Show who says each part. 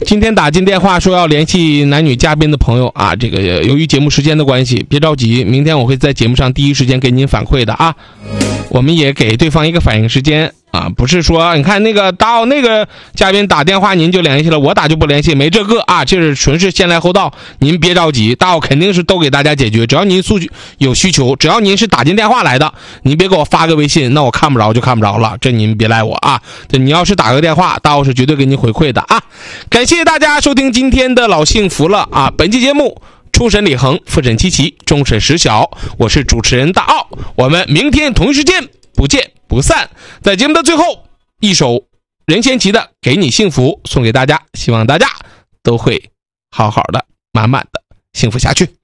Speaker 1: 今天打进电话说要联系男女嘉宾的朋友啊，这个由于节目时间的关系，别着急，明天我会在节目上第一时间给您反馈的啊。我们也给对方一个反应时间啊，不是说你看那个到那个嘉宾打电话您就联系了，我打就不联系，没这个啊，这是纯是先来后到，您别着急，大奥肯定是都给大家解决，只要您有需求，只要您是打进电话来的，您别给我发个微信，那我看不着就看不着了，这您别赖我啊。这你要是打个电话，大奥是绝对给您回馈的啊。感谢大家收听今天的老幸福了啊！本期节目初审李恒，复审七奇，终审石晓，我是主持人大奥，我们明天同一时间不见不散。在节目的最后，一首任贤齐的《给你幸福》送给大家，希望大家都会好好的、满满的幸福下去。